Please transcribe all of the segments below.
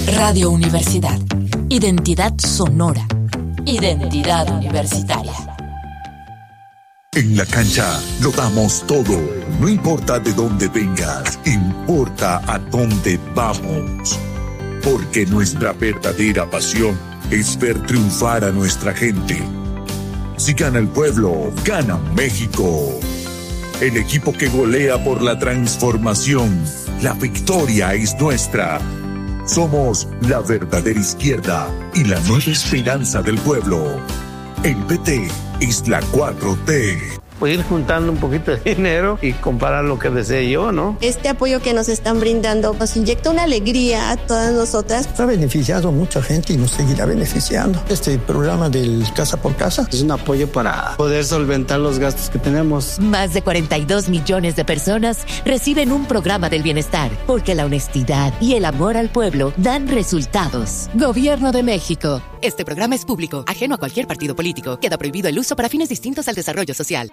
Radio Universidad. Identidad sonora. Identidad universitaria. En la cancha lo damos todo. No importa de dónde vengas, importa a dónde vamos. Porque nuestra verdadera pasión es ver triunfar a nuestra gente. Si gana el pueblo, gana México. El equipo que golea por la transformación. La victoria es nuestra. Somos la verdadera izquierda y la nueva esperanza del pueblo. El PT es la 4T. Pues ir juntando un poquito de dinero y comprar lo que desee yo, ¿no? Este apoyo que nos están brindando nos inyecta una alegría a todas nosotras. Ha beneficiado a mucha gente y nos seguirá beneficiando. Este programa del Casa por Casa es un apoyo para poder solventar los gastos que tenemos. Más de 42 millones de personas reciben un programa del bienestar, porque la honestidad y el amor al pueblo dan resultados. Gobierno de México. Este programa es público, ajeno a cualquier partido político. Queda prohibido el uso para fines distintos al desarrollo social.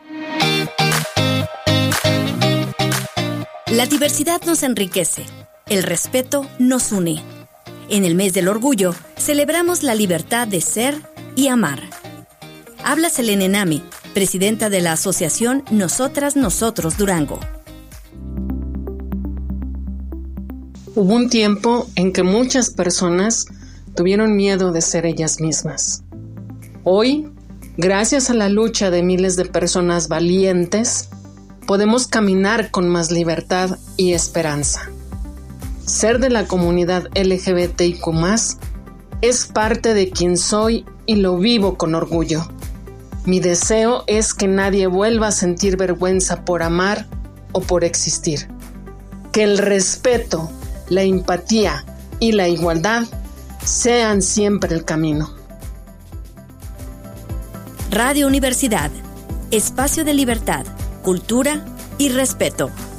La diversidad nos enriquece, el respeto nos une. En el mes del orgullo, celebramos la libertad de ser y amar. Habla Selene Nami, presidenta de la asociación Nosotras Nosotros Durango. Hubo un tiempo en que muchas personas tuvieron miedo de ser ellas mismas. Hoy, gracias a la lucha de miles de personas valientes, podemos caminar con más libertad y esperanza. Ser de la comunidad LGBTIQ+, es parte de quien soy y lo vivo con orgullo. Mi deseo es que nadie vuelva a sentir vergüenza por amar o por existir. Que el respeto, la empatía y la igualdad sean siempre el camino. Radio Universidad, espacio de libertad, cultura y respeto.